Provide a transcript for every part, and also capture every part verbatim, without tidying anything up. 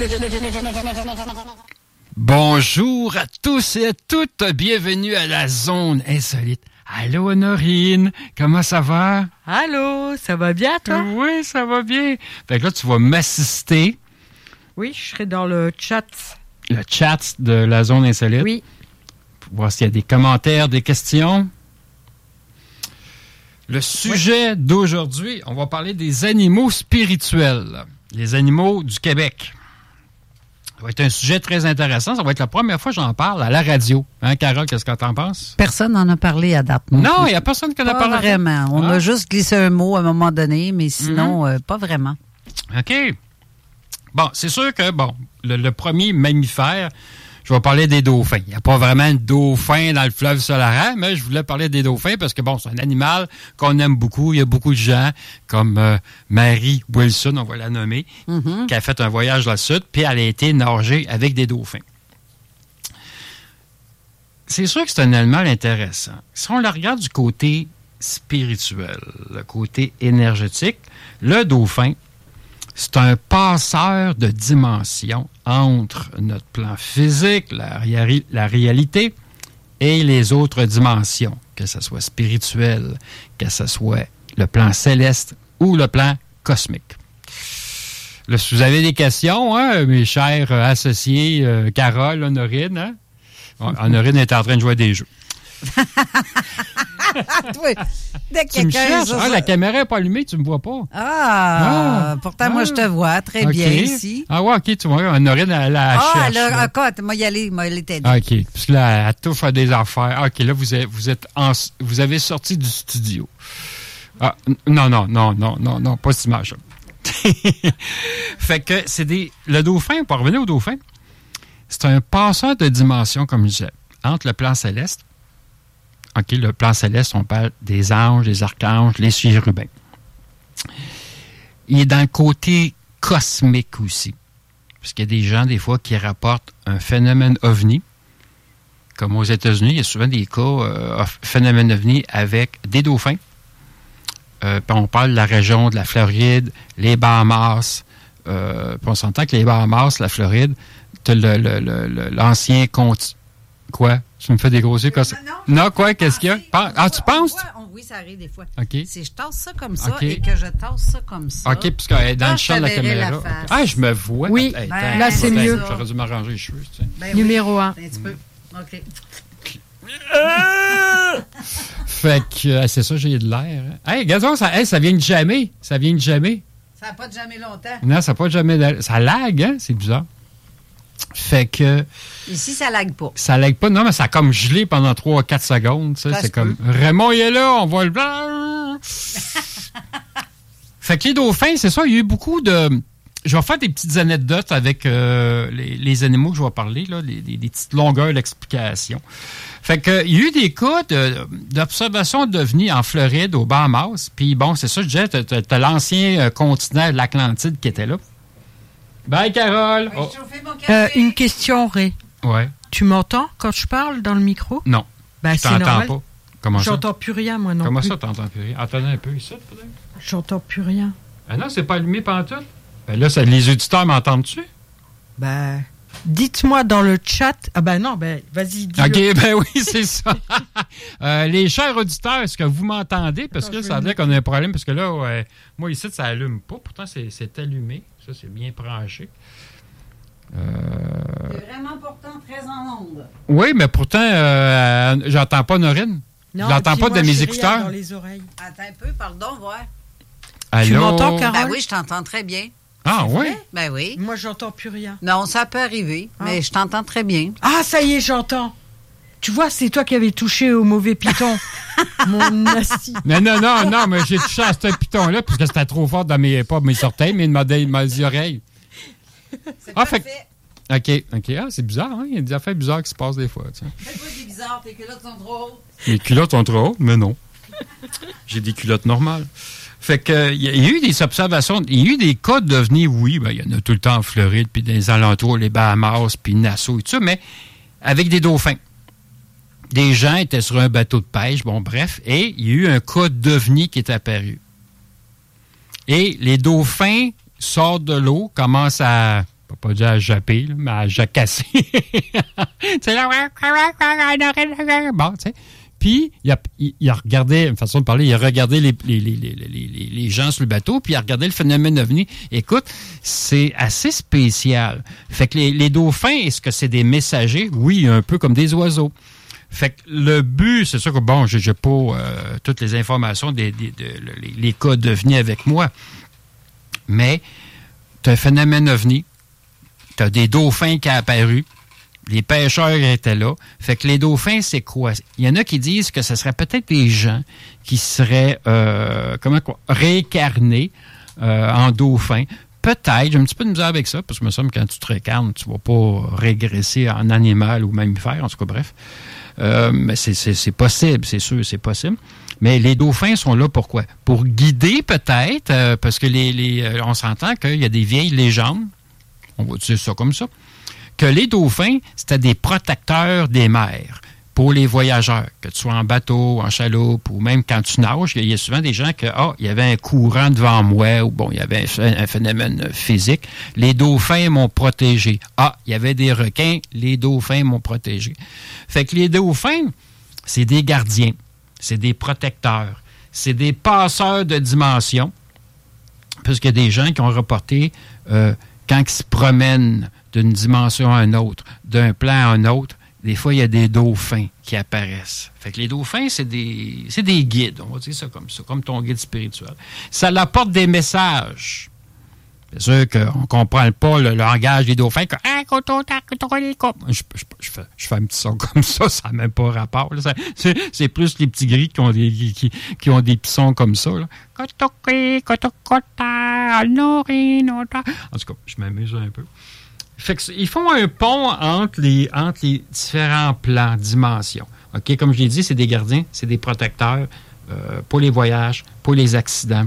Bonjour à tous et à toutes, bienvenue à la zone insolite. Allô Honorine, comment ça va? Allô, ça va bien toi? Oui, ça va bien. Fait que là, tu vas m'assister. Oui, je serai dans le chat. Le chat de la zone insolite. Oui. Pour voir s'il y a des commentaires, des questions. Le sujet oui. d'aujourd'hui, on va parler des animaux spirituels. Les animaux du Québec. Ça va être un sujet très intéressant. Ça va être la première fois que j'en parle à la radio. Hein, Carole, qu'est-ce que t'en penses? Personne n'en a parlé à date. Non, il n'y a personne qui en a parlé. Pas vraiment. On ah. a juste glissé un mot à un moment donné, mais sinon, mm-hmm. euh, pas vraiment. OK. Bon, c'est sûr que, bon, le, le premier mammifère, je vais parler des dauphins. Il n'y a pas vraiment de dauphins dans le fleuve Saint-Laurent, mais je voulais parler des dauphins parce que, bon, c'est un animal qu'on aime beaucoup. Il y a beaucoup de gens, comme euh, Mary Wilson, on va la nommer, mm-hmm. qui a fait un voyage dans le sud, puis elle a été nager avec des dauphins. C'est sûr que c'est un animal intéressant. Si on le regarde du côté spirituel, le côté énergétique, le dauphin, c'est un passeur de dimension entre notre plan physique, la, ré- la réalité, et les autres dimensions, que ce soit spirituel, que ce soit le plan céleste ou le plan cosmique. Là, si vous avez des questions, hein, mes chers associés, euh, Carole, Honorine, hein? Honorine est en train de jouer à des jeux. oui. Dès que tu me cherches, ça, ah, ça... la caméra n'est pas allumée, tu ne me vois pas. Ah, ah pourtant, ah, moi, je te vois très okay. bien ici. Ah ouais, OK, tu vois, Honorine, elle la ah, cherche. Ah, alors, écoute, moi, y aller, moi, elle t'aider. OK, parce que là, elle touche à des affaires. OK, là, vous, êtes, vous, êtes en, vous avez sorti du studio. Ah, non, non, non, non, non, non, pas cette image. Fait que c'est des... Le dauphin, pour revenir au dauphin, c'est un passeur de dimension, comme je disais, entre le plan céleste. OK, le plan céleste, on parle des anges, des archanges, les chérubins. Il est dans le côté cosmique aussi. Parce qu'il y a des gens, des fois, qui rapportent un phénomène ovni. Comme aux États-Unis, il y a souvent des cas euh, phénomène ovni avec des dauphins. Euh, puis on parle de la région de la Floride, les Bahamas. Euh, puis on s'entend que les Bahamas, la Floride, t'as le, le, le, le, l'ancien continent. Quoi? Tu me fais des gros yeux comme ça? Non, non, quoi? Qu'est-ce qu'il y a? Ah, ah tu penses? On, oui, ça arrive des fois. OK. Si je tasse ça comme ça okay. et que je tasse ça comme ça. OK, parce qu'elle est dans le champ de la caméra. La okay. Ah, je me vois. Oui, hey, ben, là, c'est mieux. Ça. J'aurais dû m'arranger les cheveux. Tu sais. Ben, numéro oui. un. Un petit peu. OK. Fait que euh, c'est ça, j'ai de l'air. Hein. Hey, regarde ça, hey, ça vient de jamais. Ça vient de jamais. Ça n'a pas de jamais longtemps. Non, ça n'a pas de jamais. Ça lag, hein? C'est bizarre. Fait que... Ici, ça lag pas. Ça lag pas. Non, mais ça a comme gelé pendant trois à quatre secondes. Ça, c'est comme, Raymond, il est là, on va le... Fait que les dauphins, c'est ça, il y a eu beaucoup de... Je vais faire des petites anecdotes avec euh, les, les animaux que je vais parler, là, les, les, les petites longueurs d'explication. Fait que il y a eu des cas de, d'observation d'ovnis en Floride, aux Bahamas. Puis bon, c'est ça, je disais, t'as, t'as, t'as l'ancien continent de l'Atlantide qui était là. Bye, Carole! Oui, oh. mon café. Euh, une question, Ray. Ouais. Tu m'entends quand je parle dans le micro? Non. Ben, je c'est t'entends normal. pas. Comment ça? J'entends plus rien, moi non Comment plus. ça, t'entends plus rien? Attendez un peu ici, peut-être? J'entends plus rien. Ah non, c'est pas allumé pendant tout? Ben là, ça, les auditeurs m'entendent-tu? Ben, dites-moi dans le chat. Ah ben non, ben, vas-y, dis-le. OK, ben oui, c'est ça. euh, les chers auditeurs, est-ce que vous m'entendez? Parce Attends, que ça veut dire qu'on a un problème. Parce que là, ouais, moi, ici, ça allume pas. Pourtant, c'est, c'est allumé. Ça, c'est bien branché. Euh... C'est vraiment pourtant très en onde. Oui, mais pourtant, euh, j'entends pas Norine. Non, je l'entends pas de mes écouteurs. Dans les oreilles. Attends un peu, pardon, voir. Allô? Tu m'entends, Carole? Ben oui, je t'entends très bien. Ah oui? Ben oui. Moi, j'entends plus rien. Non, ça peut arriver, ah. mais je t'entends très bien. Ah, ça y est, j'entends. Tu vois, c'est toi qui avais touché au mauvais piton. Mon nasty. Non, non, non, non, mais j'ai touché à ce piton-là parce que c'était trop fort dans mes, pas mes orteils, mais dans mes, mes oreilles. C'est ah, parfait. Fait, OK, OK. Ah, c'est bizarre, hein? Il y a des affaires bizarres qui se passent des fois. Fais-toi des bizarres, tes culottes sont trop hautes. Mes culottes sont trop hautes, mais non. J'ai des culottes normales. Fait que, il y, y a eu des observations, il y a eu des cas d'ovnis, oui, ben, il y en a tout le temps en Floride, puis dans les alentours, les Bahamas, puis Nassau et tout ça, mais avec des dauphins. Des gens étaient sur un bateau de pêche, bon, bref, et il y a eu un cas d'ovni qui est apparu. Et les dauphins sortent de l'eau, commencent à peux pas dire à japper, là, mais à jacasser. C'est là, bon, tu sais. Puis, il a, il, il a regardé, une façon de parler, il a regardé les, les, les, les, les, les gens sur le bateau, puis il a regardé le phénomène ovni. Écoute, c'est assez spécial. Fait que les, les dauphins, est-ce que c'est des messagers? Oui, un peu comme des oiseaux. Fait que le but, c'est sûr que, bon, j'ai, j'ai pas euh, toutes les informations des, des, des les, les cas d'ovni avec moi, mais tu as un phénomène ovni, tu as des dauphins qui ont apparu, les pêcheurs étaient là. Fait que les dauphins, c'est quoi? Il y en a qui disent que ce serait peut-être des gens qui seraient euh, comment quoi, réincarnés euh, en dauphins. Peut-être, j'ai un petit peu de misère avec ça, parce que me semble que quand tu te réincarnes, tu ne vas pas régresser en animal ou mammifère, en tout cas, bref. Euh, mais c'est, c'est, c'est possible, c'est sûr, c'est possible. Mais les dauphins sont là pourquoi? Pour guider peut-être, euh, parce que les, les, euh, on s'entend qu'il y a des vieilles légendes, on va dire ça comme ça, que les dauphins, c'était des protecteurs des mers pour les voyageurs, que tu sois en bateau, en chaloupe, ou même quand tu nages, il y a souvent des gens que, ah, il y avait un courant devant moi, ou bon, il y avait un, un phénomène physique. Les dauphins m'ont protégé. Ah, il y avait des requins, les dauphins m'ont protégé. Fait que les dauphins, c'est des gardiens, c'est des protecteurs, c'est des passeurs de dimension, parce qu'il y a des gens qui ont reporté, euh, quand ils se promènent d'une dimension à une autre, d'un plan à un autre, des fois, il y a des dauphins qui apparaissent. Fait que les dauphins, c'est des, c'est des guides, on va dire ça comme ça, comme ton guide spirituel. Ça apporte des messages. C'est sûr qu'on ne comprend pas le langage des dauphins. Que, je, je, je, fais, je fais un petit son comme ça, ça n'a même pas rapport. Là. C'est, c'est plus les petits gris qui ont des, qui, qui ont des petits sons comme ça. Là. En tout cas, je m'amuse un peu. Fait que, ils font un pont entre les, entre les différents plans, dimensions. OK? Comme je l'ai dit, c'est des gardiens, c'est des protecteurs euh, pour les voyages, pour les accidents.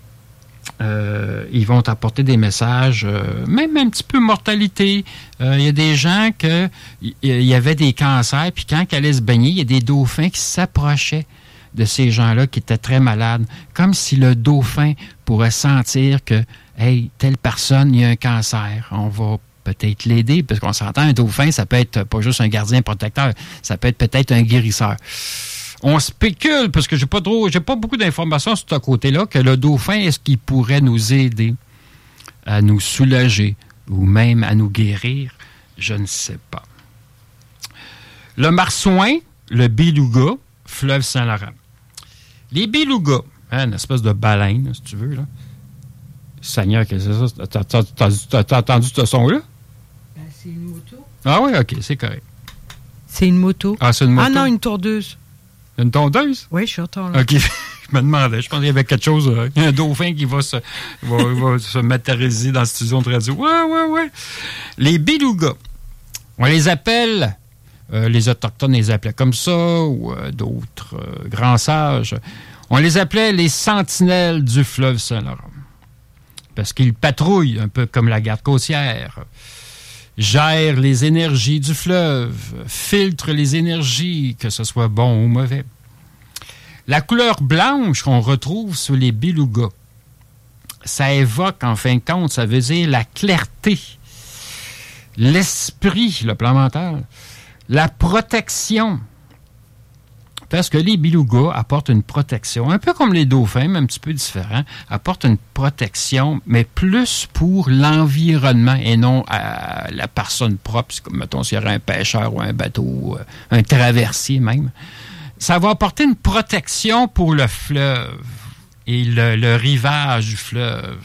Euh, ils vont apporter des messages, euh, même un petit peu mortalité. Il euh, y a des gens que il y, y avait des cancers, puis quand ils allaient se baigner, il y a des dauphins qui s'approchaient de ces gens-là qui étaient très malades, comme si le dauphin pourrait sentir que, hey, telle personne, il y a un cancer, on va peut-être l'aider, parce qu'on s'entend, un dauphin, ça peut être pas juste un gardien protecteur, ça peut être peut-être un guérisseur. On spécule, parce que j'ai pas trop, j'ai pas beaucoup d'informations sur ce côté-là, que le dauphin, est-ce qu'il pourrait nous aider à nous soulager ou même à nous guérir? Je ne sais pas. Le marsouin, le beluga, fleuve Saint-Laurent. Les belugas, hein, une espèce de baleine, si tu veux, là. Seigneur, qu'est-ce que c'est ça? T'as, t'as, t'as, t'as, t'as entendu ce son-là? Ben, c'est une moto. Ah oui, OK, c'est correct. C'est une moto. Ah, c'est une moto? Ah non, une tondeuse. Une tondeuse? Oui, je suis entends là. OK, je me demandais. Je pensais qu'il y avait quelque chose. Euh, il y a un dauphin qui va se, va, va se matérialiser dans le studio de radio. Ouais, ouais, ouais. Les belugas, on les appelle, euh, les Autochtones les appelaient comme ça, ou euh, d'autres euh, grands sages. On les appelait les sentinelles du fleuve Saint-Laurent. Parce qu'ils patrouillent, un peu comme la garde côtière, gèrent les énergies du fleuve, filtrent les énergies, que ce soit bon ou mauvais. La couleur blanche qu'on retrouve sur les belugas, ça évoque, en fin de compte, ça veut dire la clarté, l'esprit, le plan mental, la protection. Parce que les belugas apportent une protection, un peu comme les dauphins, mais un petit peu différent, apportent une protection, mais plus pour l'environnement et non à la personne propre, comme, mettons, s'il y aurait un pêcheur ou un bateau, un traversier même. Ça va apporter une protection pour le fleuve et le, le rivage du fleuve.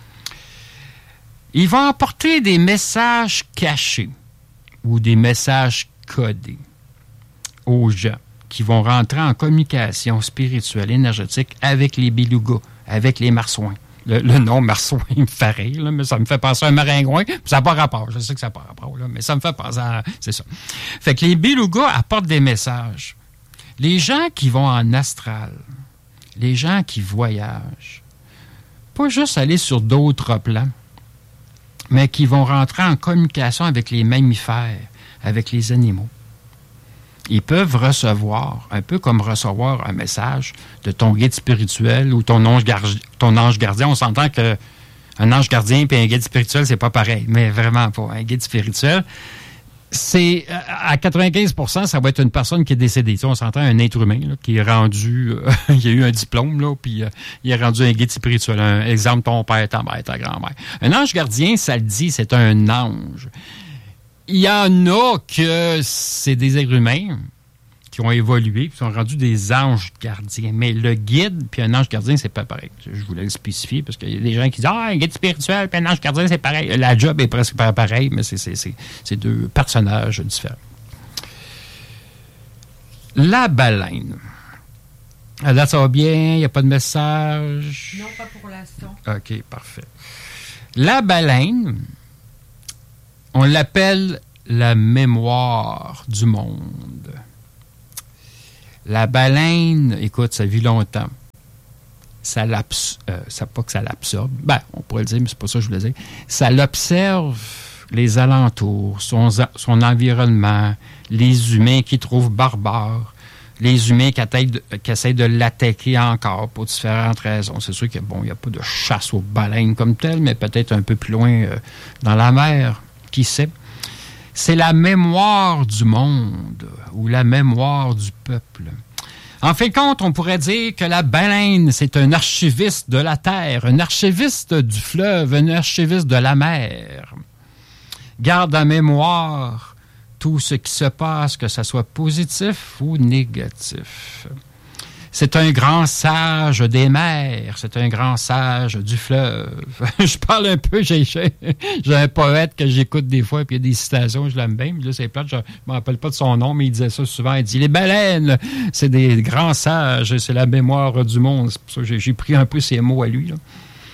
Il va apporter des messages cachés ou des messages codés aux gens qui vont rentrer en communication spirituelle, énergétique avec les belugas, avec les marsouins. Le, le nom marsouin me fait rire, là, mais ça me fait penser à un maringouin. Ça n'a pas rapport, je sais que ça n'a pas rapport, là, mais ça me fait penser à... C'est ça. Fait que les belugas apportent des messages. Les gens qui vont en astral, les gens qui voyagent, pas juste aller sur d'autres plans, mais qui vont rentrer en communication avec les mammifères, avec les animaux. Ils peuvent recevoir, un peu comme recevoir un message de ton guide spirituel ou ton ange, gar- ton ange gardien. On s'entend que Un ange gardien et un guide spirituel, c'est pas pareil, mais vraiment pas. Un guide spirituel, c'est à quatre-vingt-quinze pour cent, ça va être une personne qui est décédée. Tu sais, on s'entend un être humain là, qui est rendu, euh, il a eu un diplôme, là, puis euh, il est rendu un guide spirituel. Un exemple, ton père, ta mère, ta grand-mère. Un ange gardien, ça le dit, c'est un ange. Il y en a que c'est des êtres humains qui ont évolué, qui sont rendus des anges gardiens. Mais le guide puis un ange gardien, c'est pas pareil. Je voulais le spécifier parce qu'il y a des gens qui disent « Ah, un guide spirituel puis un ange gardien, c'est pareil. » La job est presque pas pareil, mais c'est, c'est, c'est, c'est deux personnages différents. La baleine. Là, ça va bien? Il n'y a pas de message? Non, pas pour l'instant. OK, parfait. La baleine, on l'appelle la mémoire du monde. La baleine, écoute, ça vit longtemps. Ça l'absorbe, euh, ça, pas que ça l'absorbe, ben, on pourrait le dire, mais c'est pas ça que je voulais dire. Ça l'observe, les alentours, son, son environnement, les humains qui trouvent barbares, les humains qui, de, qui essayent de l'attaquer encore pour différentes raisons. C'est sûr qu'il bon, n'y a pas de chasse aux baleines comme telle, mais peut-être un peu plus loin euh, dans la mer, qui sait. C'est la mémoire du monde ou la mémoire du peuple. En fin de compte, on pourrait dire que la baleine, c'est un archiviste de la terre, un archiviste du fleuve, un archiviste de la mer. Garde en mémoire tout ce qui se passe, que ce soit positif ou négatif. C'est un grand sage des mers, c'est un grand sage du fleuve. Je parle un peu, j'ai, j'ai, j'ai un poète que j'écoute des fois, puis il y a des citations, je l'aime bien, mais là, c'est plate, je ne me rappelle pas de son nom, mais il disait ça souvent, il dit « Les baleines, c'est des grands sages, c'est la mémoire du monde. » C'est pour ça que j'ai, j'ai pris un peu ses mots à lui, là.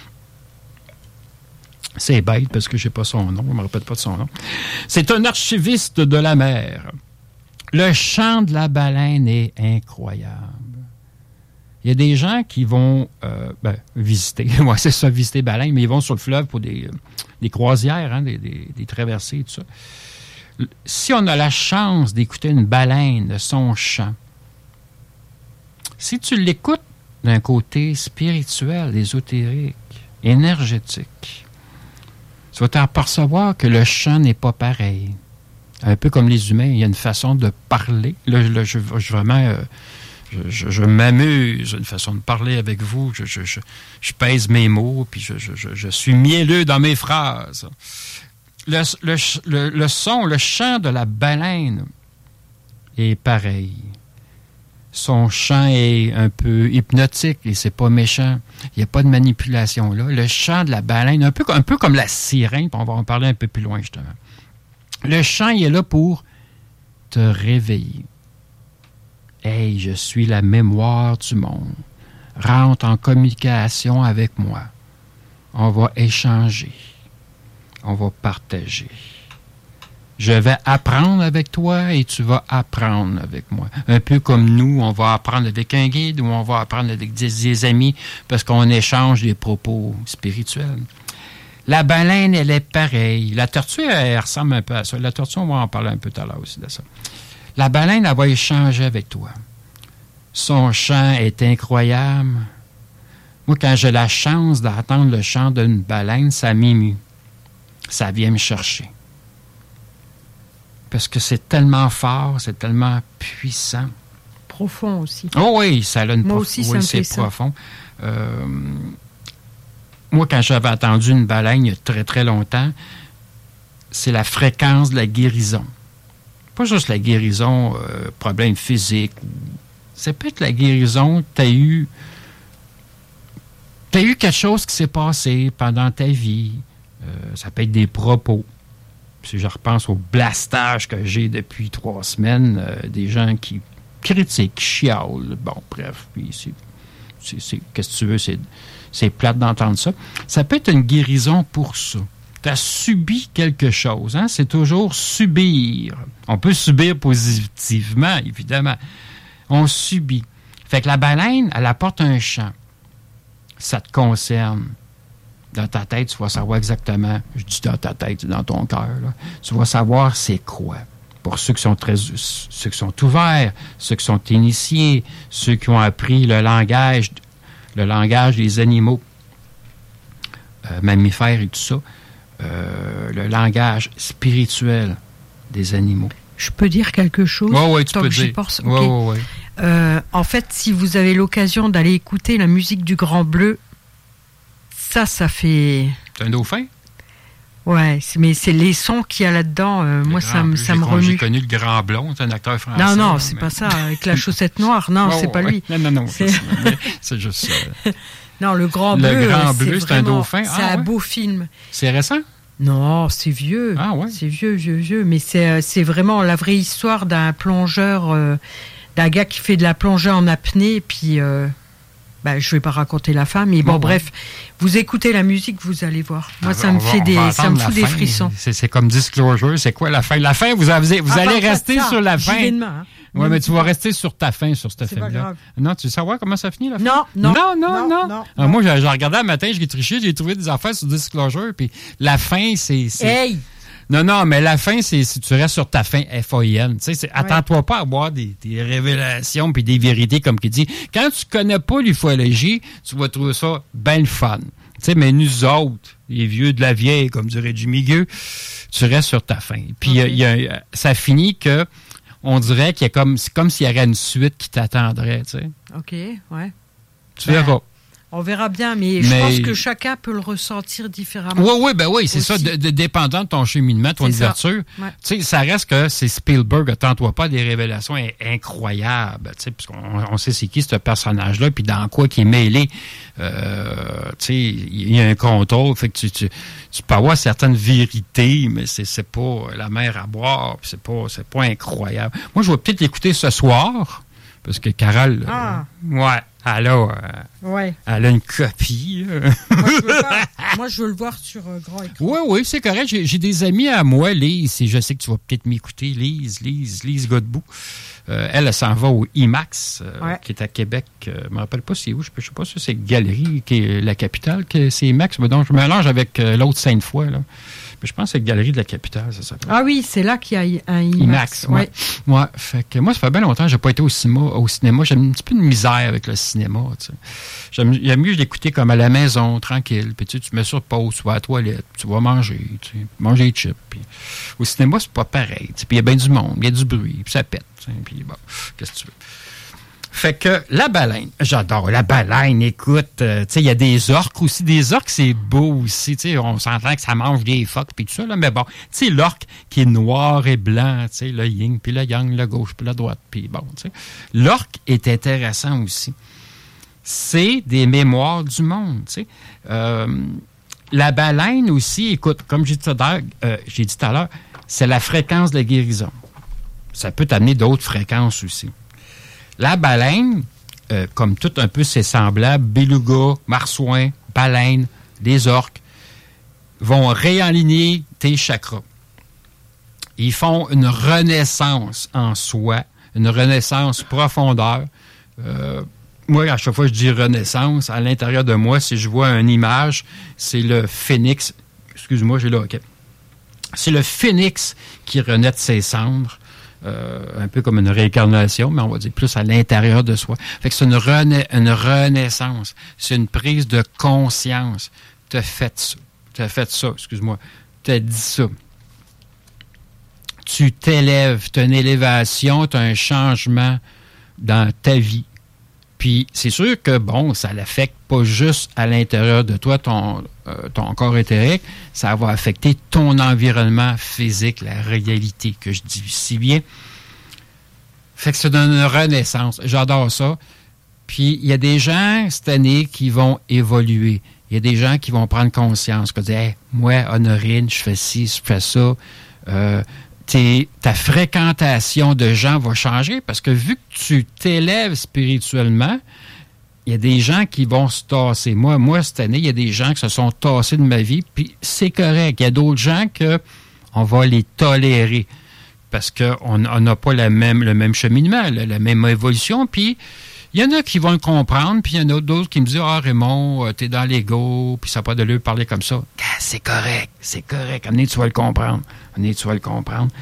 C'est bête, parce que je n'ai pas son nom, je ne me rappelle pas de son nom. C'est un archiviste de la mer. Le chant de la baleine est incroyable. Il y a des gens qui vont euh, ben, visiter, ouais, c'est ça, visiter baleine, mais ils vont sur le fleuve pour des, des croisières, hein, des, des, des traversées et tout ça. Si on a la chance d'écouter une baleine, son chant, si tu l'écoutes d'un côté spirituel, ésotérique, énergétique, tu vas t'apercevoir que le chant n'est pas pareil. Un peu comme les humains, il y a une façon de parler. Là, là je, je vraiment... Euh, Je, je, je m'amuse, une façon de parler avec vous. Je, je, je, je pèse mes mots, puis je, je, je, je suis mielleux dans mes phrases. Le, le, le, le son, le chant de la baleine est pareil. Son chant est un peu hypnotique et c'est pas méchant. Il n'y a pas de manipulation là. Le chant de la baleine, un peu, un peu comme la sirène, puis on va en parler un peu plus loin justement. Le chant, il est là pour te réveiller. Hey, je suis la mémoire du monde. Rentre en communication avec moi. On va échanger. On va partager. Je vais apprendre avec toi et tu vas apprendre avec moi. Un peu comme nous, on va apprendre avec un guide ou on va apprendre avec des, des amis parce qu'on échange des propos spirituels. La baleine, elle est pareille. La tortue, elle ressemble un peu à ça. La tortue, on va en parler un peu tout à l'heure aussi de ça. La baleine, elle va échanger avec toi. Son chant est incroyable. Moi, quand j'ai la chance d'entendre le chant d'une baleine, ça m'émue. Ça vient me chercher. Parce que c'est tellement fort, c'est tellement puissant. Profond aussi. Oh oui, ça a une Moi prof... aussi, oui, ça me c'est fait profond. Euh... Moi, quand j'avais entendu une baleine il y a très, très longtemps, c'est la fréquence de la guérison. Pas juste la guérison, euh, problème physique. C'est peut-être la guérison, tu as eu, t'as eu quelque chose qui s'est passé pendant ta vie. Euh, ça peut être des propos. Si je repense au blastage que j'ai depuis trois semaines, euh, des gens qui critiquent, qui chialent. Bon, bref, puis c'est, c'est, c'est, qu'est-ce que tu veux, c'est, c'est plate d'entendre ça. Ça peut être une guérison pour ça. Tu as subi quelque chose. Hein? C'est toujours subir. On peut subir positivement, évidemment. On subit. Fait que la baleine, elle apporte un chant. Ça te concerne. Dans ta tête, tu vas savoir exactement, je dis dans ta tête, dans ton cœur, là, tu vas savoir c'est quoi. Pour ceux qui sont très, ceux qui sont ouverts, ceux qui sont initiés, ceux qui ont appris le langage, le langage des animaux. euh, mammifères et tout ça, euh, le langage spirituel des animaux. Je peux dire quelque chose? Oui, oui, tu tant peux que dire. J'y pense? Oui, Okay. oui, oui. Euh, en fait, si vous avez l'occasion d'aller écouter la musique du Grand Bleu, ça, ça fait... C'est un dauphin? Ouais, c'est, mais c'est les sons qu'il y a là-dedans. Euh, moi, ça, me- ça me remue. J'ai connu le Grand Blond, c'est un acteur français. Non, non, là, c'est mais... pas ça, avec la chaussette noire. Non, Oh, c'est pas ouais. lui. Non, non, non, C'est- c'est, c'est juste ça. Non, le Grand Le Bleu, Grand euh, Bleu, c'est, c'est un vraiment- dauphin. C'est Ah, un ouais. beau film. C'est récent? Non, c'est vieux. Ah, ouais. C'est vieux, vieux, vieux. Mais c'est, euh, c'est vraiment la vraie histoire d'un plongeur, euh, d'un gars qui fait de la plongée en apnée. Puis, euh, ben, je vais pas raconter la fin, mais bon, Bon, bref, vous écoutez la musique, vous allez voir. Moi, Ah, ça on me va- fait on des, va ça me entendre fout la des fin. frissons. C'est, c'est comme Disclosure. C'est quoi la fin? La fin, vous, avez, vous Ah, allez parle pas de rester ça. sur la J'y fin. vais demain, hein. Oui, Ne mais me tu dis vas pas. rester sur ta fin, sur ce C'est pas film-là. grave. Non, tu veux savoir comment ça finit, la fin? Non, non, Non, non, non, non. non, Ah, non. moi, j'ai, j'ai regardé un matin, j'ai triché, j'ai trouvé des affaires sur Disclosure, puis la fin, c'est... c'est... Hey! Non, non, mais la fin, c'est si tu restes sur ta fin F A I N. Tu sais, c'est, attends-toi pas à avoir des, des révélations puis des vérités, comme qui dit. Quand tu connais pas l'ufologie, tu vas trouver ça bien le fun. Tu sais, mais nous autres, les vieux de la vieille, comme dirait Jimmy Gueux, tu restes sur ta fin. Puis, Ok. il y a- il y a- ça finit que on dirait qu'il y a comme, c'est comme s'il y aurait une suite qui t'attendrait, tu sais. OK, ouais. Tu Ben, verras. On verra bien, mais, je Mais- pense que chacun peut le ressentir différemment. Oui, oui, ben oui, c'est Aussi. ça, de, de- dépendant de ton cheminement, ton C'est ça. ouverture. Ouais. Tu sais, ça reste que c'est Spielberg, attends-toi pas à des révélations in- incroyables, tu sais, puisqu'on on sait c'est qui ce personnage-là, puis dans quoi qui est mêlé. Euh, tu sais, il y a un contrôle, fait que tu, tu, tu peux avoir certaines vérités, mais c'est, c'est pas la mer à boire, puis c'est pas, c'est pas incroyable. Moi, je vais peut-être l'écouter ce soir, parce que Carole, Ah. euh, ouais, elle a, euh, Ouais. elle a une copie, là. Moi, je veux, pas- moi, je veux le voir sur euh, grand écran. Oui, oui, c'est correct. J'ai, j'ai des amis à moi, Lise, et je sais que tu vas peut-être m'écouter. Lise, Lise, Lise Godbout. Euh, elle, elle s'en va au IMAX, euh, Ouais. qui est à Québec. Euh, je ne me rappelle pas c'est où. Je ne sais pas si c'est Galerie, qui est la capitale, que c'est IMAX. Mais donc, je mélange avec euh, l'autre Sainte-Foy, là. Mais je pense que c'est Galerie de la capitale, ça s'appelle. Ah oui, c'est là qu'il y a un IMAX. IMAX, ouais. Ouais. Ouais, fait que moi, ça fait bien longtemps que j'ai pas été au cinéma. Au cinéma, j'ai un petit peu de misère avec le cinéma, tu sais. J'aime, j'aime mieux l'écouter comme à la maison, tranquille. Puis tu sais, tu mets sur pause, tu vas à la toilette, tu vas manger, tu sais, manger des chips. Puis au cinéma, c'est pas pareil. Tu sais. Puis il y a bien du monde, il y a du bruit, puis ça pète. Tu sais. Puis bon, qu'est-ce que tu veux? Fait que la baleine, j'adore la baleine, écoute, euh, tu sais, il y a des orques aussi, des orques, c'est beau aussi, tu sais, on s'entend que ça mange des phoques puis tout ça, là, mais bon, tu sais, l'orque qui est noir et blanc, tu sais, le yin puis le yang, le gauche puis la droite, puis bon, tu sais. L'orque est intéressant aussi. C'est des mémoires du monde, tu sais. Euh, la baleine aussi, écoute, comme j'ai dit tout à l'heure, euh, j'ai dit tout à l'heure, c'est la fréquence de la guérison. Ça peut t'amener d'autres fréquences aussi. La baleine, euh, comme tout un peu ses semblables, beluga, marsouin, baleine, les orques, vont réaligner tes chakras. Ils font une renaissance en soi, une renaissance profondeur. Euh, moi, à chaque fois que je dis renaissance, à l'intérieur de moi, si je vois une image, c'est le phénix. Excuse-moi, j'ai là, OK. C'est le phénix qui renaît de ses cendres. Euh, un peu comme une réincarnation, mais on va dire plus à l'intérieur de soi. Fait que c'est une, rena- une renaissance. C'est une prise de conscience. T'as fait ça. T'as fait ça, excuse-moi. T'as dit ça. Tu t'élèves. T'as une élévation, t'as un changement dans ta vie. Puis, c'est sûr que, bon, ça l'affecte pas juste à l'intérieur de toi, ton, euh, ton corps éthérique, ça va affecter ton environnement physique, la réalité, que je dis si bien. Fait que c'est une renaissance. J'adore ça. Puis, il y a des gens, cette année, qui vont évoluer. Il y a des gens qui vont prendre conscience, que dire, hey, moi, Honorine, je fais ci, je fais ça. Euh, T'es, ta fréquentation de gens va changer parce que vu que tu t'élèves spirituellement, il y a des gens qui vont se tasser. Moi, moi, cette année, il y a des gens qui se sont tassés de ma vie, puis c'est correct. Il y a d'autres gens que on va les tolérer parce qu'on n'a pas la même, le même cheminement, la, la même évolution, puis il y en a qui vont le comprendre, puis il y en a d'autres qui me disent « Ah, Raymond, t'es dans l'ego, puis ça n'a pas de lieu de parler comme ça. » C'est correct, c'est correct. Amenez, tu vas le comprendre. Amenez, tu vas le comprendre.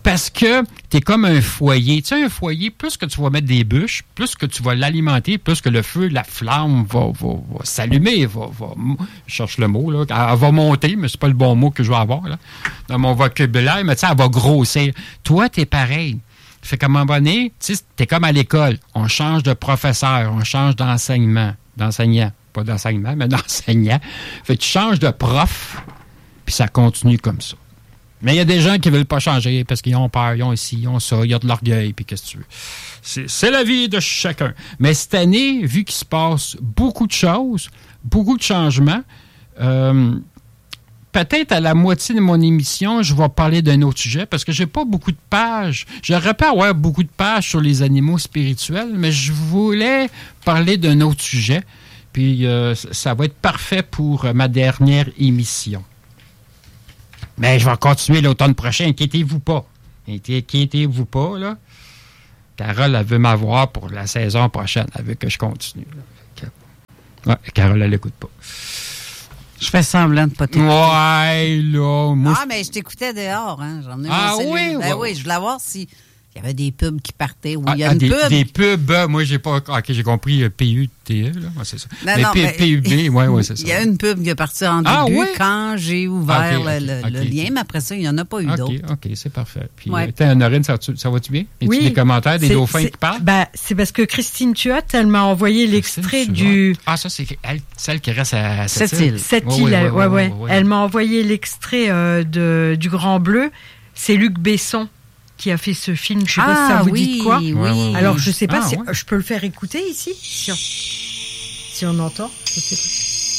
Parce que tu es comme un foyer. Tu sais, un foyer, plus que tu vas mettre des bûches, plus que tu vas l'alimenter, plus que le feu, la flamme va, va, va s'allumer, va, va, je cherche le mot, là, elle va monter, mais c'est pas le bon mot que je vais avoir, là, dans mon vocabulaire, mais tu sais, elle va grossir. Toi, t'es pareil. Fait qu'à un moment donné, tu sais, t'es comme à l'école. On change de professeur, on change d'enseignement, d'enseignant. Pas d'enseignement, mais d'enseignant. Fait que tu changes de prof, puis ça continue comme ça. Mais il y a des gens qui ne veulent pas changer parce qu'ils ont peur, ils ont ici, ils ont ça, ils ont de l'orgueil, puis qu'est-ce que tu veux. C'est, c'est la vie de chacun. Mais cette année, vu qu'il se passe beaucoup de choses, beaucoup de changements, euh, peut-être à la moitié de mon émission, je vais parler d'un autre sujet parce que j'ai pas beaucoup de pages. J'aurais pu avoir beaucoup de pages sur les animaux spirituels, mais je voulais parler d'un autre sujet. Puis euh, ça va être parfait pour ma dernière émission. Mais je vais continuer l'automne prochain, inquiétez-vous pas. Inquiétez-vous pas, là. Carole, elle veut m'avoir pour la saison prochaine. Elle veut que je continue. Ouais, Carole, elle l'écoute pas. Je fais semblant de pas t'écouter. Ouais, là. Moi, ah, mais je t'écoutais dehors, hein. J'en ai ah oui, ben ouais. oui, je voulais voir si il y avait des pubs qui partaient. Ou ah, il y a ah, une des, pub. Des pubs, moi, j'ai pas. OK, j'ai compris P U T E, là. Ouais, c'est ça. Non, mais non, P, mais P U B, oui, oui, c'est ça. Il y a une pub qui est partie en début ah, oui? quand j'ai ouvert okay, le, okay, le okay. lien, mais après ça, il n'y en a pas eu OK, d'autres. OK, c'est parfait. Puis, ouais. euh, t'as, Honorine, ça, ça va-tu bien? Y a-tu oui, des commentaires, des c'est, dauphins c'est, qui parlent? Ben, c'est parce que Christine Tuat, elle m'a envoyé l'extrait du... Ah, ça, c'est elle, celle qui reste à cette île. Cette oh, île, oui, ouais, oui, ouais, oui, ouais. Oui, oui. Elle m'a envoyé l'extrait euh, de, du Grand Bleu. C'est Luc Besson qui a fait ce film. Je sais ah, pas si ça vous oui, dit quoi. Oui, oui. Alors, je sais pas ah, si ouais. je peux le faire écouter ici, si on, si on entend. Je sais pas.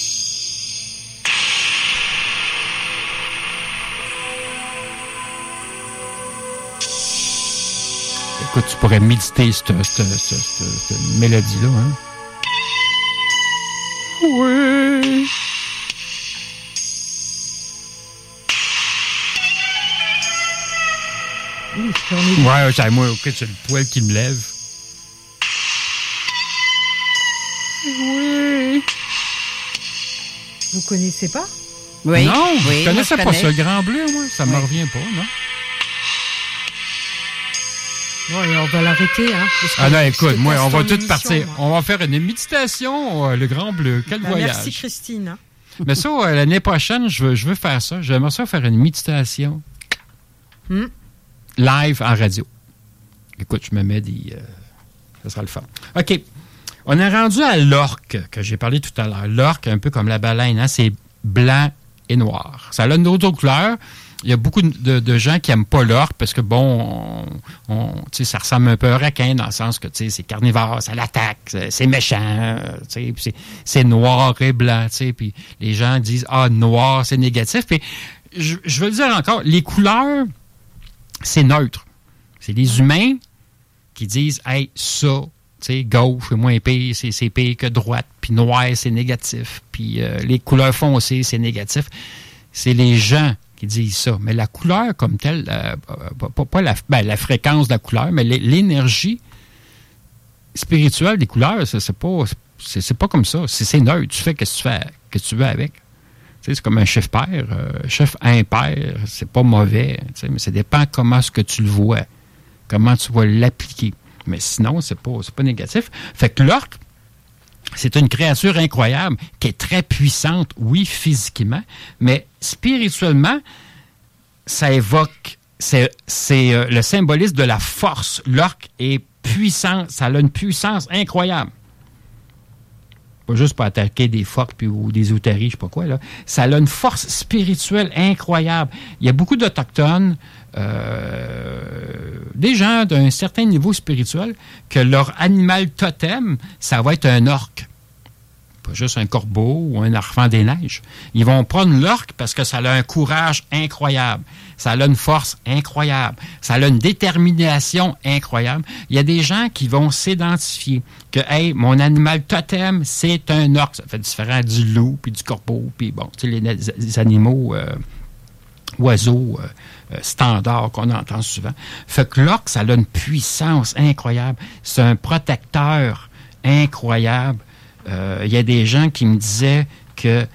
Écoute, tu pourrais méditer cette, cette, cette, cette, cette mélodie-là, hein? Oui! Oui, est... Ouais, c'est moi, ok, c'est le poil qui me lève. Oui! Vous connaissez pas? Oui. Non, oui, je connaissais moi, je pas connais. ce Grand Bleu, moi. Ça ne oui. me revient pas, non? Ouais, on va l'arrêter, hein. Ah non, écoute, moi, on va tout émission, partir. moi. On va faire une méditation, euh, le Grand Bleu. Quel Ben, voyage. Merci, Christine. Hein. Mais ça, euh, l'année prochaine, je veux, je veux faire ça. J'aimerais ça faire une méditation Hmm. live en radio. Écoute, je me mets des... Euh, ça sera le fun. OK. On est rendu à l'orque, que j'ai parlé tout à l'heure. L'orque, un peu comme la baleine, hein, c'est blanc et noir. Ça a une autre couleur. Il y a beaucoup de, de gens qui n'aiment pas l'orque parce que, bon, on, on, ça ressemble un peu à un requin dans le sens que c'est carnivore, ça l'attaque, c'est, c'est méchant, c'est, c'est noir et blanc. Puis les gens disent « Ah, noir, c'est négatif. » Puis je, je veux le dire encore, les couleurs, c'est neutre. C'est les humains qui disent « Hey, ça, tu sais, gauche est moins pire, c'est, c'est pire que droite. Puis noir, c'est négatif. Puis euh, les couleurs foncées, c'est négatif. » C'est les gens qui disent ça. Mais la couleur comme telle, euh, pas, pas la, ben, la fréquence de la couleur, mais l'énergie spirituelle des couleurs, c'est, c'est pas c'est, c'est pas comme ça. C'est, c'est neutre. Tu fais ce que tu fais, que tu veux avec. Tu sais, c'est comme un chiffre pair. Euh, chiffre impair, c'est pas mauvais. Tu sais, mais ça dépend comment est-ce que tu le vois. Comment tu vas l'appliquer. Mais sinon, c'est pas, c'est pas négatif. Fait que l'orque, c'est une créature incroyable qui est très puissante, oui, physiquement, mais spirituellement, ça évoque, c'est, c'est euh, le symbolisme de la force. L'orque est puissant, ça a une puissance incroyable. Pas juste pour attaquer des phoques puis, ou des otaries, je sais pas quoi, là. Ça a une force spirituelle incroyable. Il y a beaucoup d'Autochtones, euh, des gens d'un certain niveau spirituel, que leur animal totem, ça va être un orque. Pas juste un corbeau ou un enfant des neiges. Ils vont prendre l'orque parce que ça a un courage incroyable. Ça a une force incroyable. Ça a une détermination incroyable. Il y a des gens qui vont s'identifier que, hey, mon animal totem, c'est un orque. Ça fait différent du loup puis du corbeau. Puis bon, tu sais, les, les animaux, euh, oiseaux euh, euh, standards qu'on entend souvent. Fait que l'orque, ça a une puissance incroyable. C'est un protecteur incroyable. Il euh, y a des gens qui me disaient que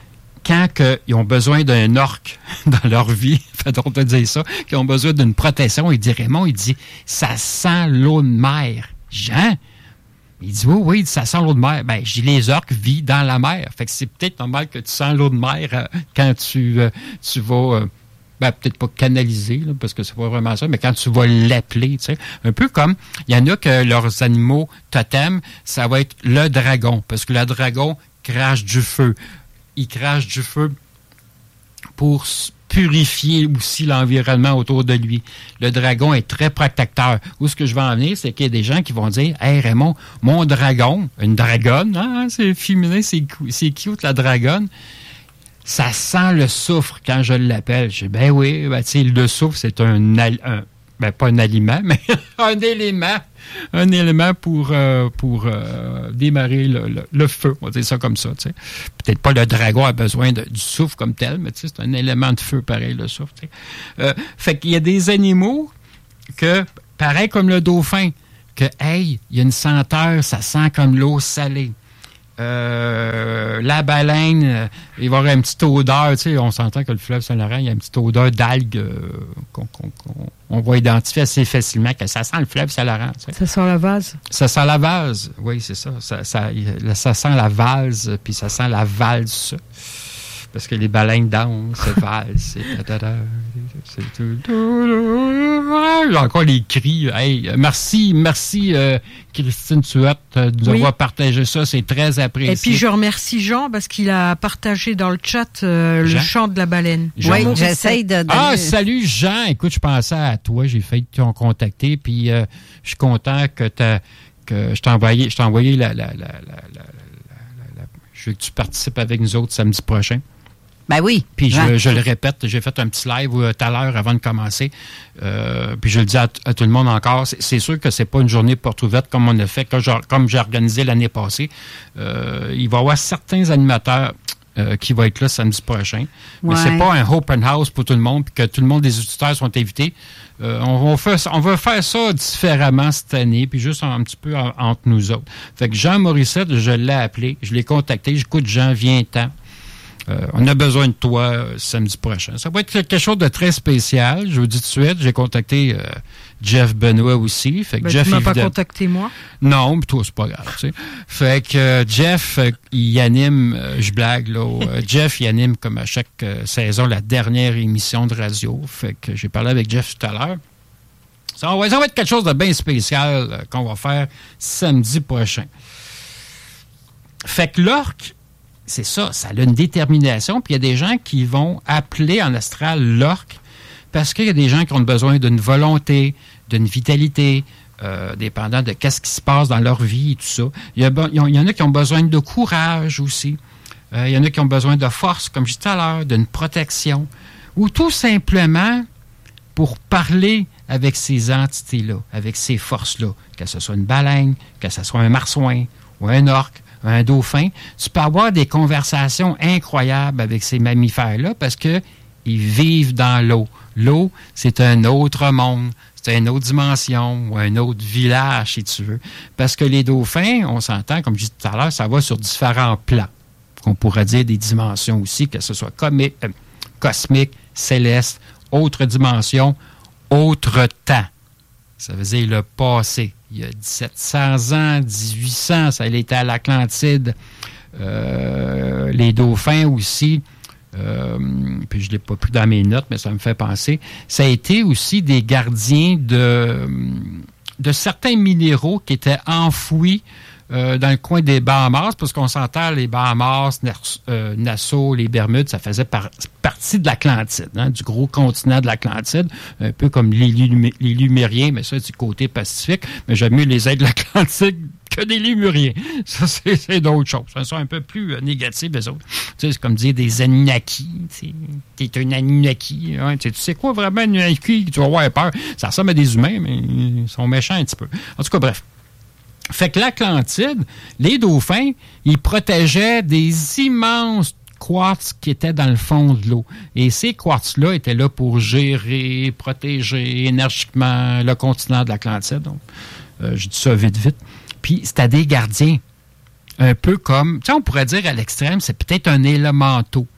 quand que ils ont besoin d'un orque dans leur vie, fait-on te dire ça, qu'ils ont besoin d'une protection, il dit Raymond, il dit ça sent l'eau de mer. Jean, il dit oui, oui, ça sent l'eau de mer. Ben, j'ai les orques vivent dans la mer. Fait que c'est peut-être normal que tu sens l'eau de mer euh, quand tu, euh, tu vas, euh, ben, peut-être pas canaliser, là, parce que c'est pas vraiment ça, mais quand tu vas l'appeler, tu sais. Un peu comme, il y en a que leurs animaux totems, ça va être le dragon, parce que le dragon crache du feu. Il crache du feu pour purifier aussi l'environnement autour de lui. Le dragon est très protecteur. Où ce que je veux en venir, c'est qu'il y a des gens qui vont dire « Hey Raymond, mon dragon, une dragonne, hein, c'est féminin, c'est, c'est cute la dragonne, ça sent le soufre quand je l'appelle. » Je dis « Ben oui, ben, tu sais, le soufre, c'est un, un ben pas un aliment, mais un élément, un élément pour, euh, pour euh, démarrer le, le, le feu, on va dire ça comme ça. T'sais. Peut-être pas le dragon a besoin de, du soufre comme tel, mais c'est un élément de feu pareil, le soufre. Euh, fait qu'il y a des animaux que, pareil comme le dauphin, que, hey, il y a une senteur, ça sent comme l'eau salée. Euh, la baleine, euh, il va y avoir une petite odeur, tu sais, on s'entend que le fleuve Saint-Laurent, il y a une petite odeur d'algues euh, qu'on, qu'on, qu'on on va identifier assez facilement que ça sent le fleuve Saint-Laurent. Tu sais. Ça sent la vase. Ça sent la vase, oui, c'est ça. Ça, ça, ça sent la valse, puis ça sent la valse. Parce que les baleines dansent, c'est valse, c'est... J'ai encore les cris. Hey, merci, merci euh, Christine Tuette de nous oui. avoir partagé ça. C'est très apprécié. Et puis je remercie Jean parce qu'il a partagé dans le chat euh, le chant de la baleine. Oui, j'essaye de... de... Ah, salut Jean. Écoute, je pensais à toi. J'ai failli te contacter. Puis euh, je suis content que, t'as, que je t'ai envoyé, je t'ai envoyé la, la, la, la, la, la, la, la... Je veux que tu participes avec nous autres samedi prochain. Ben oui. Puis je, je le répète, j'ai fait un petit live tout à l'heure avant de commencer. Euh, puis je le dis à, à tout le monde encore, c'est, c'est sûr que c'est pas une journée porte ouverte comme on a fait, comme j'ai, comme j'ai organisé l'année passée. Euh, il va y avoir certains animateurs euh, qui vont être là samedi prochain. Ouais. Mais c'est pas un open house pour tout le monde, puis que tout le monde des auditeurs sont invités. Euh, on, va faire, on va faire ça différemment cette année, puis juste un, un petit peu en, entre nous autres. Fait que Jean Morissette, je l'ai appelé, je l'ai contacté, j'écoute Jean, viens-t'en. Euh, on a besoin de toi euh, samedi prochain. Ça va être quelque chose de très spécial. Je vous dis tout de suite, j'ai contacté euh, Jeff Benoît aussi. Fait que ben, Jeff, tu m'as évidemment... pas contacté moi? Non, mais toi, c'est pas grave. Tu sais. Fait que euh, Jeff, euh, il anime, euh, je blague, là. Euh, Jeff, il anime comme à chaque euh, saison la dernière émission de radio. Fait que j'ai parlé avec Jeff tout à l'heure. Ça va, ça va être quelque chose de bien spécial euh, qu'on va faire samedi prochain. Fait que l'orque, c'est ça, ça a une détermination. Puis il y a des gens qui vont appeler en astral l'orque parce qu'il y a des gens qui ont besoin d'une volonté, d'une vitalité, euh, dépendant de qu'est-ce qui se passe dans leur vie et tout ça. Il y, a, il y en a qui ont besoin de courage aussi. Euh, il y en a qui ont besoin de force, comme je disais tout à l'heure, d'une protection. Ou tout simplement pour parler avec ces entités-là, avec ces forces-là, que ce soit une baleine, que ce soit un marsouin ou un orque, un dauphin, tu peux avoir des conversations incroyables avec ces mammifères-là parce que ils vivent dans l'eau. L'eau, c'est un autre monde, c'est une autre dimension ou un autre village, si tu veux. Parce que les dauphins, on s'entend, comme je disais tout à l'heure, ça va sur différents plans. On pourrait dire des dimensions aussi, que ce soit comique, euh, cosmique, céleste, autre dimension, autre temps. Ça veut dire le passé. Il y a dix-sept cents ans, dix-huit cents, ça a été à l'Atlantide. Euh, les dauphins aussi, euh, puis je ne l'ai pas pris dans mes notes, mais ça me fait penser, ça a été aussi des gardiens de, de certains minéraux qui étaient enfouis euh, dans le coin des Bahamas, parce qu'on s'entend, les Bahamas, euh, Nassau, les Bermudes, ça faisait par, partie de l'Atlantide, hein, du gros continent de l'Atlantide, un peu comme les, Lum- les Lumériens, mais ça, du côté Pacifique, mais j'aime mieux les ailes de l'Atlantique que des Lémuriens. Ça, c'est, c'est d'autres choses. Ça, sont un peu plus euh, négatifs, les autres. Tu sais, c'est comme dire des Anunnaki. Tu es un Anunnaki. Hein, tu sais quoi, vraiment, un Anunnaki? Tu vas avoir peur. Ça ressemble à des humains, mais ils sont méchants un petit peu. En tout cas, bref. Fait que l'Atlantide, les dauphins, ils protégeaient des immenses quartz qui étaient dans le fond de l'eau. Et ces quartz-là étaient là pour gérer, protéger énergiquement le continent de l'Atlantide. Donc, euh, je dis ça vite, vite. Puis, c'était des gardiens. Un peu comme, tu sais, on pourrait dire à l'extrême, c'est peut-être un élémentaux.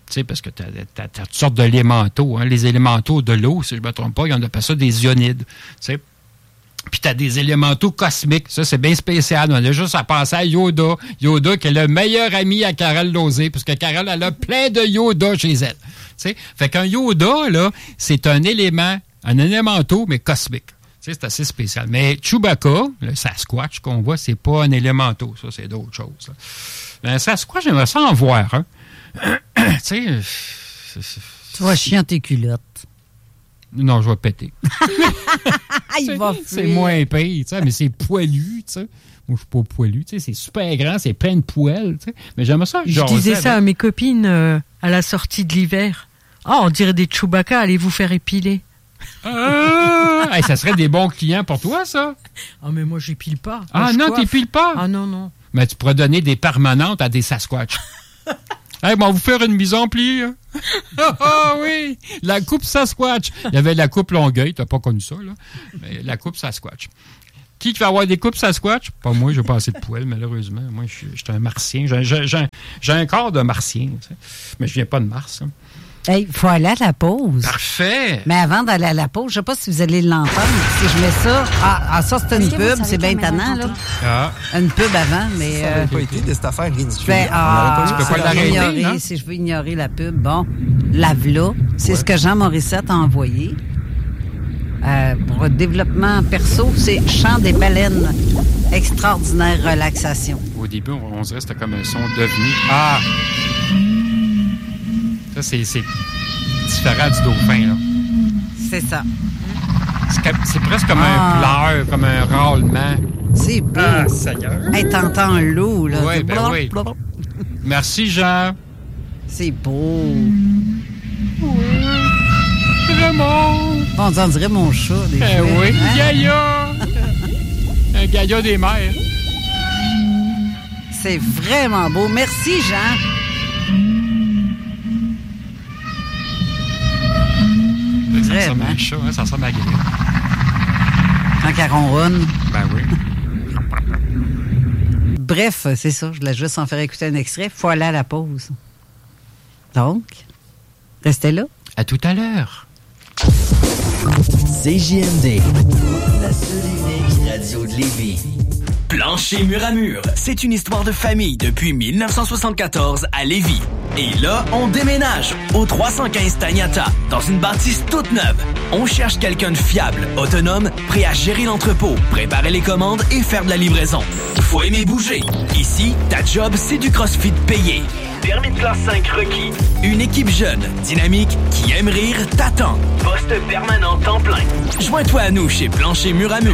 Tu sais, parce que tu as toutes sortes d'élémentaux. Hein. Les élémentaux de l'eau, si je ne me trompe pas, on appelle ça des ionides. Tu sais. Puis tu as des élémentaux cosmiques. Ça, c'est bien spécial. On a juste à penser à Yoda. Yoda, qui est le meilleur ami à Carole Lauzé, parce que Carole, elle a plein de Yoda chez elle. Tu sais. Fait qu'un Yoda, là, c'est un élément, un élémentaux, mais cosmique. Tu sais, c'est assez spécial. Mais Chewbacca, le Sasquatch qu'on voit, c'est pas un élémentaux. Ça, c'est d'autres choses. Là. Mais un Sasquatch, j'aimerais ça en voir, hein. Tu sais. Tu vas chier tes culottes. Non, je vais péter. Il va c'est moins pire, tu sais, mais c'est poilu, tu sais. Moi, je suis pas poilu, tu sais. C'est super grand, c'est plein de poils, tu sais. Mais j'aimerais ça. Je disais ça à mes copines euh, à la sortie de l'hiver. Ah, oh, on dirait des Chewbacca, allez vous faire épiler. Ah, hey, ça serait des bons clients pour toi, ça. Ah, mais moi, j'épile pas. Moi, ah non, t'épiles pas? Ah non, non. Mais tu pourrais donner des permanentes à des Sasquatch. Hey, bon, on va vous faire une mise en pli. Ah hein? oh, oui! La coupe Sasquatch. Il y avait la coupe Longueuil, t'as pas connu ça, là. Mais la coupe Sasquatch. Qui va avoir des coupes Sasquatch? Pas moi, j'ai pas assez de poils, malheureusement. Moi, je suis un martien. J'ai, j'ai, j'ai, j'ai un corps de martien, tu sais. Mais je viens pas de Mars. Hein. Hey, il faut aller à la pause. Parfait! Mais avant d'aller à la pause, je sais pas si vous allez l'entendre. Si je mets ça... Ah, ah ça, c'est une pub. C'est bien tannant, là. Ah. Une pub avant, mais... Ça n'aurait pas été de cette affaire ridicule. Ben, ah, tu peux pas l'arrêter, ignorer, non? Si je veux ignorer la pub, bon, lave-la. C'est ouais. ce que Jean Morissette a envoyé. Euh, pour le développement perso, c'est Chant des baleines. Extraordinaire relaxation. Au début, on, on dirait que c'était comme un son devenu. Ah! Ça, c'est, c'est différent du dauphin, là. C'est ça. C'est, c'est presque comme ah. un pleur, comme un râlement. C'est beau. Ah, Seigneur. Hey, t'entends l'eau, là. Oui, ben blop, oui. Blop. Merci, Jean. C'est beau. Oui. Vraiment. On dirait mon chat, des eh fois. Oui, hein? Gaïa. Un Gaïa des mers. C'est vraiment beau. Merci, Jean. Ça ressemble à un chat, hein? Ça ressemble à Gaïa. Quand elle ronronne. Ben oui. Bref, c'est ça. Je voulais juste en faire écouter un extrait. Il faut aller à la pause. Donc, restez là. À tout à l'heure. C J M D, la seule unique radio de Lévis. Plancher mur à mur, c'est une histoire de famille depuis dix-neuf cent soixante-quatorze à Lévis. Et là, on déménage au trois cent quinze Tagnata, dans une bâtisse toute neuve. On cherche quelqu'un de fiable, autonome, prêt à gérer l'entrepôt, préparer les commandes et faire de la livraison. Faut aimer bouger. Ici, ta job, c'est du CrossFit payé. Permis de classe cinq requis. Une équipe jeune, dynamique, qui aime rire, t'attend. Poste permanent temps plein. Joins-toi à nous chez Plancher mur à mur.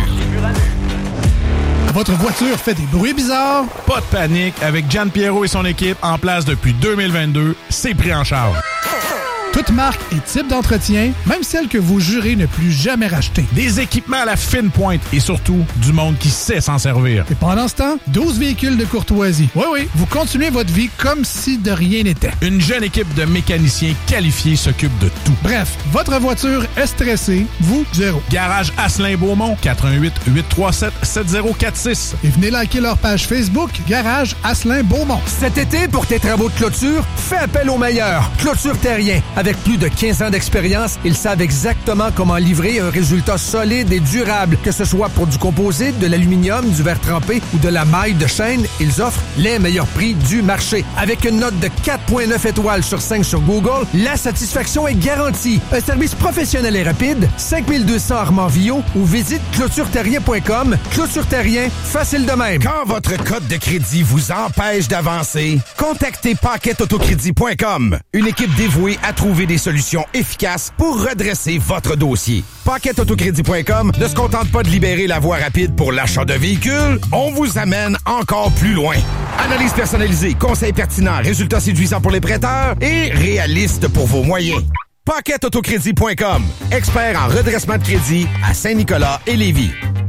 Votre voiture fait des bruits bizarres? Pas de panique, avec Gian Pierrot et son équipe en place depuis deux mille vingt-deux, c'est pris en charge. Toute marque et type d'entretien, même celle que vous jurez ne plus jamais racheter. Des équipements à la fine pointe et surtout, du monde qui sait s'en servir. Et pendant ce temps, douze véhicules de courtoisie. Oui, oui, vous continuez votre vie comme si de rien n'était. Une jeune équipe de mécaniciens qualifiés s'occupe de tout. Bref, votre voiture est stressée, vous, zéro. Garage Asselin-Beaumont, quatre un huit, huit trois sept, sept zéro quatre six. Et venez liker leur page Facebook, Garage Asselin-Beaumont. Cet été, pour tes travaux de clôture, fais appel aux meilleurs. Clôture Terrien. Avec plus de quinze ans d'expérience, ils savent exactement comment livrer un résultat solide et durable. Que ce soit pour du composite, de l'aluminium, du verre trempé ou de la maille de chaîne, ils offrent les meilleurs prix du marché. Avec une note de quatre virgule neuf étoiles sur cinq sur Google, la satisfaction est garantie. Un service professionnel et rapide, cinq mille deux cents Armand-Villot ou visite clôture terrien point com. Clôture Terrien, facile de même. Quand votre code de crédit vous empêche d'avancer, contactez paquet autocrédit point com. Une équipe dévouée à trouver des solutions efficaces pour redresser votre dossier. paquet autocrédit point com ne se contente pas de libérer la voie rapide pour l'achat de véhicules, on vous amène encore plus loin. Analyse personnalisée, conseils pertinents, résultats séduisants pour les prêteurs et réalistes pour vos moyens. paquet autocrédit point com, expert en redressement de crédit à Saint-Nicolas et Lévis.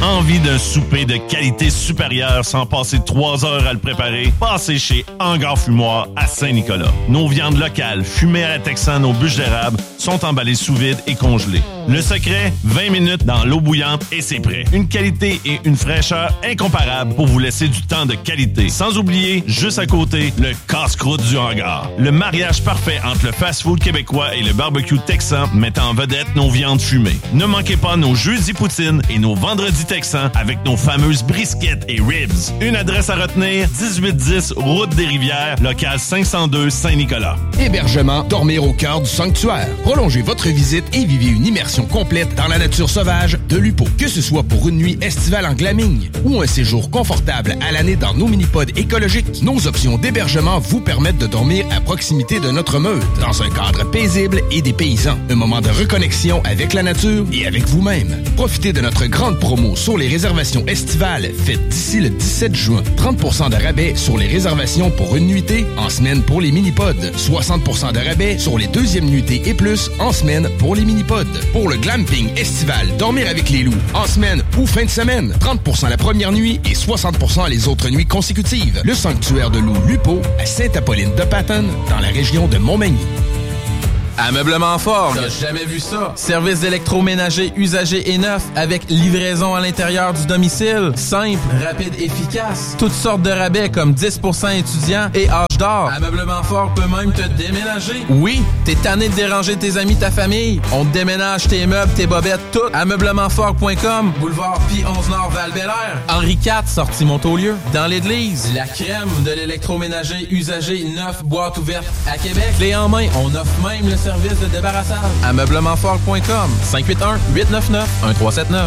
Envie d'un souper de qualité supérieure sans passer trois heures à le préparer? Passez chez Hangar Fumoir à Saint-Nicolas. Nos viandes locales, fumées à la texane aux bûches d'érable, sont emballées sous vide et congelées. Le secret, vingt minutes dans l'eau bouillante et c'est prêt. Une qualité et une fraîcheur incomparables pour vous laisser du temps de qualité. Sans oublier, juste à côté, le casse-croûte du hangar. Le mariage parfait entre le fast-food québécois et le barbecue texan mettant en vedette nos viandes fumées. Ne manquez pas nos jeudis poutines et nos vendredis texans avec nos fameuses brisquettes et ribs. Une adresse à retenir, dix-huit dix Route des Rivières, local cinq cent deux Saint-Nicolas. Hébergement, dormir au cœur du sanctuaire. Prolongez votre visite et vivez une immersion complète dans la nature sauvage de Lupo. Que ce soit pour une nuit estivale en glamming ou un séjour confortable à l'année dans nos mini-pods écologiques, nos options d'hébergement vous permettent de dormir à proximité de notre meute, dans un cadre paisible et dépaysant. Un moment de reconnexion avec la nature et avec vous-même. Profitez de notre grande promo sur les réservations estivales faites d'ici le dix-sept juin. trente pour cent de rabais sur les réservations pour une nuitée en semaine pour les mini-pods. soixante pour cent de rabais sur les deuxièmes nuitées et plus en semaine pour les mini-pods. Pour le glamping estival, dormir avec les loups, en semaine ou fin de semaine, trente pour cent la première nuit et soixante pour cent les autres nuits consécutives. Le sanctuaire de loups Lupo à Sainte-Apolline-de-Patten, dans la région de Montmagny. Ameublement Fort, t'as jamais vu ça? Service d'électroménager usagé et neuf avec livraison à l'intérieur du domicile. Simple, rapide, efficace. Toutes sortes de rabais comme dix pour cent étudiants et âge d'or. Ameublement Fort peut même te déménager. Oui, t'es tanné de déranger tes amis, ta famille. On te déménage tes meubles, tes bobettes, tout. ameublement fort point com, boulevard Pi onze Nord Val-Bélair. Henri quatre, sortie Montaulieu. Dans l'église, la crème de l'électroménager usagé neuf, boîte ouverte à Québec. Clé en main, on offre même le service de débarrassage. ameublement fort point com, cinq huit un, huit neuf neuf, un trois sept neuf.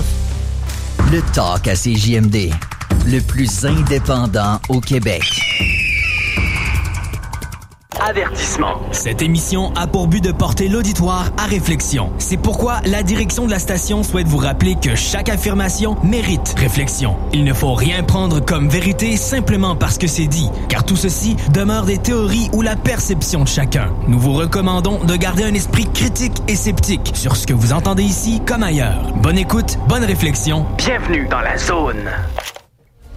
Le Talk à C J M D, le plus indépendant au Québec. Avertissement. Cette émission a pour but de porter l'auditoire à réflexion. C'est pourquoi la direction de la station souhaite vous rappeler que chaque affirmation mérite réflexion. Il ne faut rien prendre comme vérité simplement parce que c'est dit, car tout ceci demeure des théories ou la perception de chacun. Nous vous recommandons de garder un esprit critique et sceptique sur ce que vous entendez ici comme ailleurs. Bonne écoute, bonne réflexion. Bienvenue dans la zone.